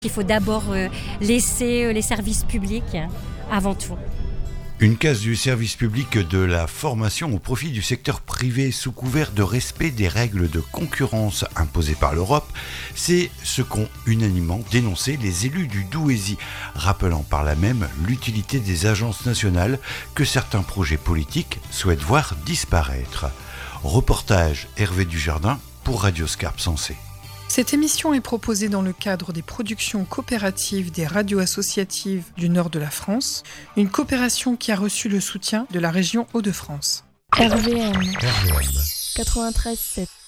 Il faut d'abord laisser les services publics avant tout. Une casse du service public de la formation au profit du secteur privé sous couvert de respect des règles de concurrence imposées par l'Europe, c'est ce qu'ont unanimement dénoncé les élus du Douaisis, rappelant par là même l'utilité des agences nationales que certains projets politiques souhaitent voir disparaître. Reportage Hervé Dujardin pour Radio Scarpe Sensée. Cette émission est proposée dans le cadre des productions coopératives des radios associatives du nord de la France, une coopération qui a reçu le soutien de la région Hauts-de-France. RVM 93.7